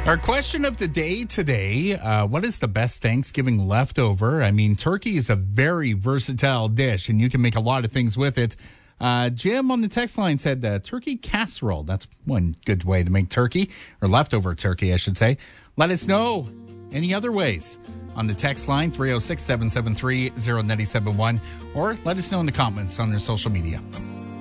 Our question of the day today, what is the best Thanksgiving leftover? I mean, turkey is a very versatile dish, and you can make a lot of things with it. Jim on the text line said turkey casserole. That's one good way to make turkey, or leftover turkey, I should say. Let us know any other ways on the text line, 306-773-0971, or let us know in the comments on their social media.